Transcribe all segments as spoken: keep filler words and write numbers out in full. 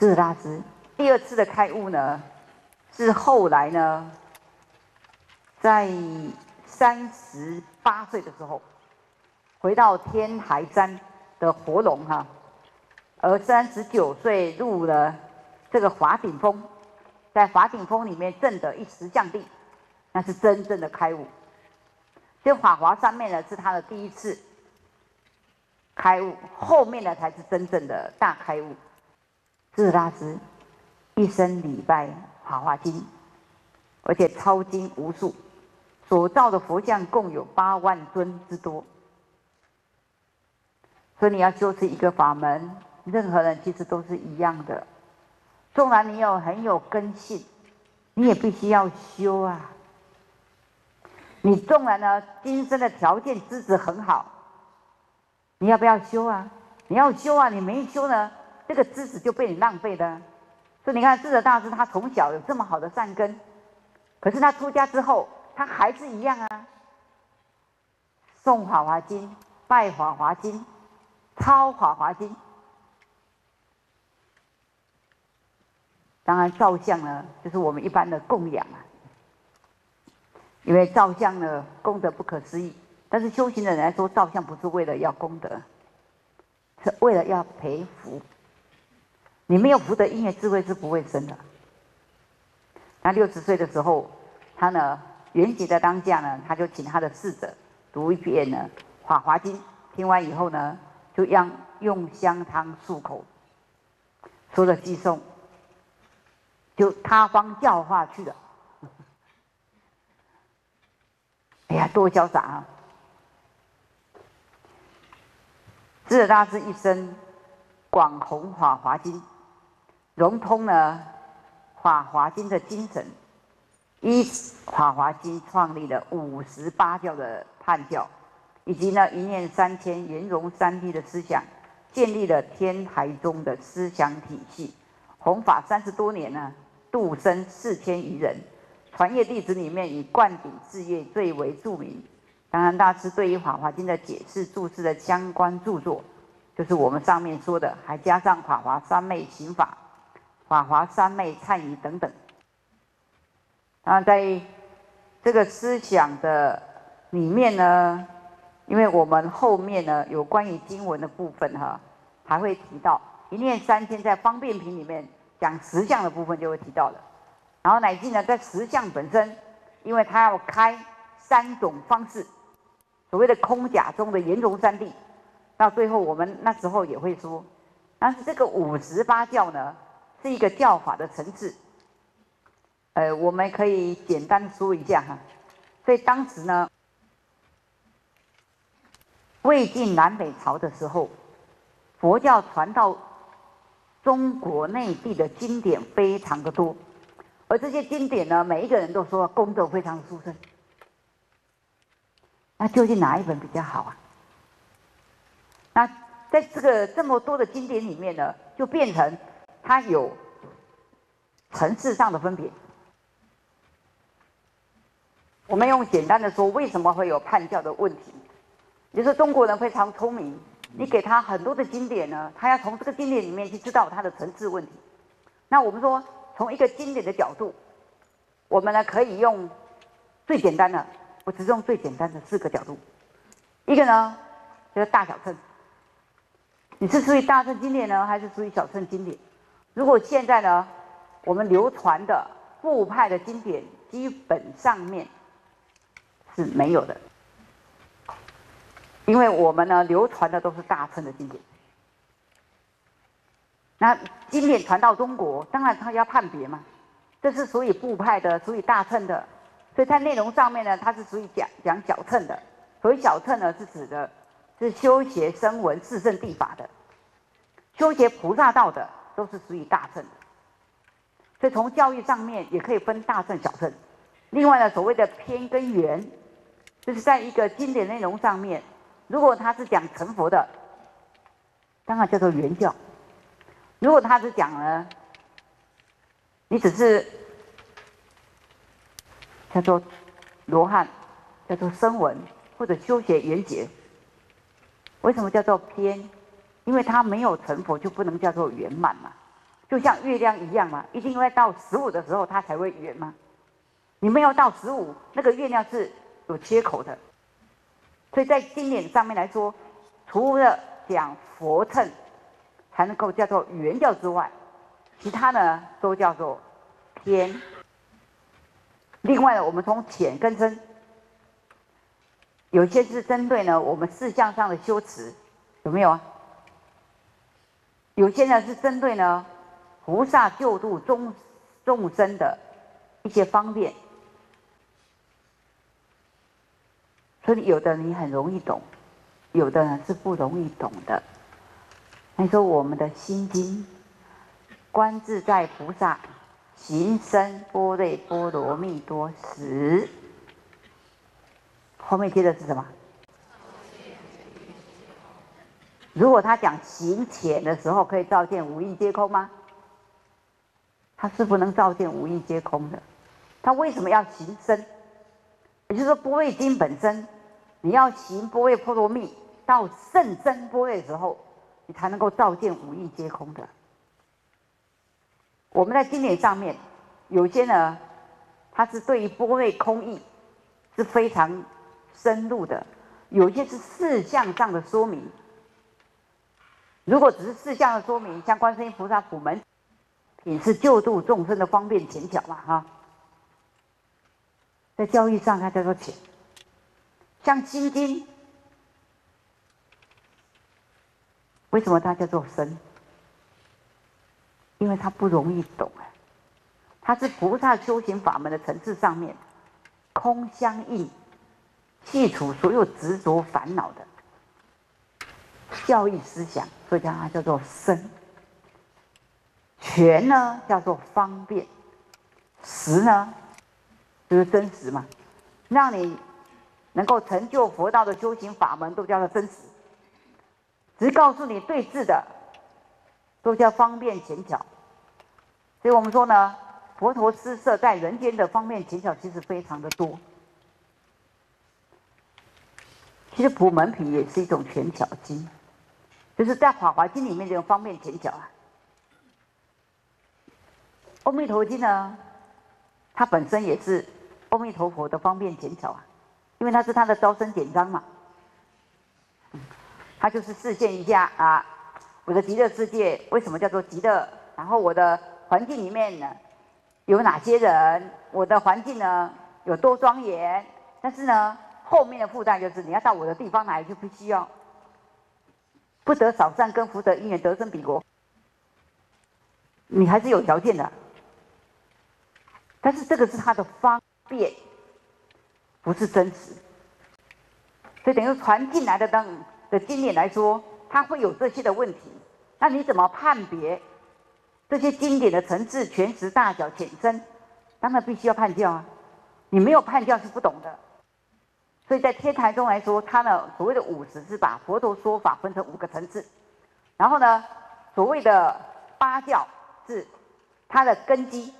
智者大师第二次的开悟呢，是后来呢，在三十八岁的时候，回到天台山的活龙哈，而三十九岁入了这个华顶峰，在华顶峰里面证得一实相地，那是真正的开悟。这法华三昧呢，是他的第一次开悟，后面呢才是真正的大开悟。智者大师一生礼拜法华经，而且抄经无数，所造的佛像共有八万尊之多。所以你要修持一个法门，任何人其实都是一样的。纵然你有很有根性，你也必须要修啊。你纵然呢今生的条件资质很好，你要不要修啊？你要修啊！你没修呢，这个知识就被你浪费了。所以你看智者大师，他从小有这么好的善根，可是他出家之后，他还是一样啊，诵法华经、拜法华经、抄法华经。当然，造像呢，就是我们一般的供养啊。因为造像呢，功德不可思议。但是修行的人来说，造像不是为了要功德，是为了要培福。你没有福德因缘智慧是不会生的。他六十岁的时候，他呢圆寂的当下呢，他就请他的侍者读一遍呢《法华经》，听完以后呢，就让用香汤漱口，说了偈颂，就他方教化去了。哎呀，多潇洒啊！智者大师一生广弘法华经，融通了法华经的精神，依法华经创立了五十八教的判教，以及呢一念三千圆融三谛的思想，建立了天台宗的思想体系。弘法三十多年呢，度生四千余人。传业弟子里面以灌顶事业最为著名。当然，大师对于《法华经》的解释注释的相关著作，就是我们上面说的，还加上《法华三昧行法》、《法华三昧忏仪》等等。当然，在这个思想的里面呢，因为我们后面呢有关于经文的部分哈，还会提到一念三千，在方便品里面讲实相的部分就会提到了。然后乃至呢，在实相本身，因为它要开三种方式，所谓的空假中的圆融三谛，到最后我们那时候也会说，但是这个五十八教呢，是一个教法的层次。呃，我们可以简单说一下哈。所以当时呢，魏晋南北朝的时候，佛教传到中国内地的经典非常的多。而这些经典呢，每一个人都说功德非常的殊胜。那究竟哪一本比较好啊？那在这个这么多的经典里面呢，就变成它有层次上的分别。我们用简单的说，为什么会有叛教的问题？也就是中国人非常聪明，你给他很多的经典呢，他要从这个经典里面去知道它的层次问题。那我们说，从一个经典的角度，我们呢可以用最简单的，我只用最简单的四个角度。一个呢，就是大小乘，你是属于大乘经典呢，还是属于小乘经典？如果现在呢，我们流传的部派的经典，基本上面是没有的，因为我们呢流传的都是大乘的经典。那经典传到中国，当然它要判别嘛，这是属于部派的，属于大乘的，所以它内容上面呢，它是属于讲讲小乘的。所谓小乘呢，是指的是修学声闻四圣谛法的，修学菩萨道的，都是属于大乘的。所以从教育上面也可以分大乘、小乘。另外呢，所谓的偏跟圆，就是在一个经典内容上面，如果它是讲成佛的，当然叫做圆教。如果他是讲呢，你只是叫做罗汉，叫做声闻，或者修学圆觉，为什么叫做偏？因为他没有成佛，就不能叫做圆满嘛。 就像月亮一样嘛，一定会到十五的时候它才会圆嘛。你没有到十五，那个月亮是有缺口的。所以在经典上面来说，除了讲佛乘才能够叫做圆教之外，其他呢都叫做偏。另外呢，我们从浅跟深，有些是针对呢我们事项上的修持，有没有啊？有些呢是针对呢菩萨救度众众生的一些方便，所以有的你很容易懂，有的呢是不容易懂的。你说我们的心经，观自在菩萨行深般若波罗蜜多时，后面接的是什么？如果他讲行浅的时候可以照见五蕴皆空吗？他是不能照见五蕴皆空的。他为什么要行深？也就是说，般若经本身，你要行般若波罗蜜到甚深般若的时候，你才能够照见五蕴皆空的。我们在经典上面，有些呢，它是对于般若空义是非常深入的，有些是事项上的说明。如果只是事项的说明，像观世音菩萨普门品是救度众生的方便浅巧嘛，哈，在教义上它叫做浅。像心经，为什么它叫做深？因为它不容易懂啊，它是菩萨修行法门的层次上面，空相应，去除所有执着烦恼的教义思想，所以叫它叫做深。全呢叫做方便，实呢就是真实嘛，让你能够成就佛道的修行法门都叫做真实，只是告诉你对治的都叫方便浅巧。所以我们说呢，佛陀施设在人间的方便浅巧其实非常的多。其实普门品也是一种浅巧经，就是在法华经里面这种方便浅巧啊。阿弥陀经呢，它本身也是阿弥陀佛的方便浅巧啊，因为它是他的招生简章嘛。它就是示现一下啊，我的极乐世界为什么叫做极乐，然后我的环境里面呢有哪些人，我的环境呢有多庄严，但是呢后面的附带就是你要到我的地方来，就必须要不得少善根福德因缘得生彼国，你还是有条件的。但是这个是它的方便，不是真实。所以等于传进来的当的经典来说，它会有这些的问题。那你怎么判别这些经典的层次、全实、大小、浅深？当然必须要判教啊！你没有判教是不懂的。所以在天台中来说，它呢所谓的五十是把佛陀说法分成五个层次，然后呢所谓的八教是它的根基。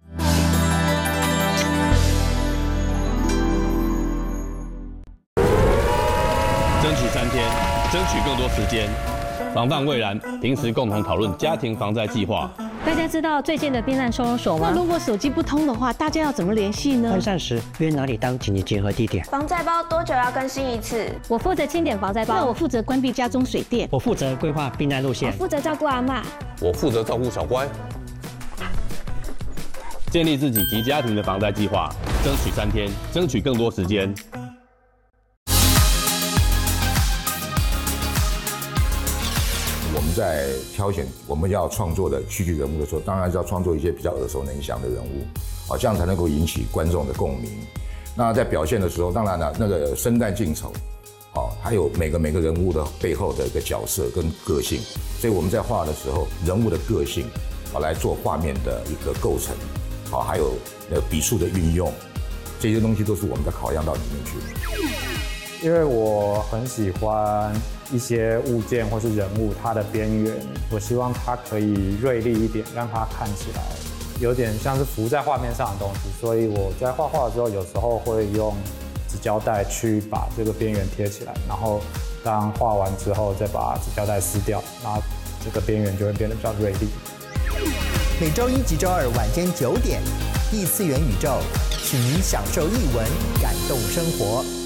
争取三天，争取更多时间，防范未然，平时共同讨论家庭防灾计划。 大家知道最近的避难收容所吗？ 那如果手机不通的话，大家要怎么联系呢？ 分散时约哪里当紧急集合地点？ 防灾包多久要更新一次？ 我负责清点防灾包， 那我负责关闭家中水电， 我负责规划避难路线， 我负责照顾阿嬷， 我负责照顾小乖。建立自己及家庭的防灾计划，争取三天，争取更多时间。 我们在挑选我们要创作的戏剧人物的时候，当然是要创作一些比较耳熟能详的人物，啊，这样才能够引起观众的共鸣。那在表现的时候，当然了，那个生旦净丑，啊，还有每个每个人物的背后的一个角色跟个性，所以我们在画的时候，人物的个性，啊，来做画面的一个构成，啊，还有呃笔触的运用，这些东西都是我们在考量到里面去。 因为我很喜欢一些物件或是人物，它的边缘，我希望它可以锐利一点，让它看起来有点像是浮在画面上的东西。所以我在画画的时候，有时候会用纸胶带去把这个边缘贴起来，然后当画完之后再把纸胶带撕掉，那这个边缘就会变得比较锐利。 每周一及周二晚间九点，异次元宇宙，请您享受艺文，感动生活。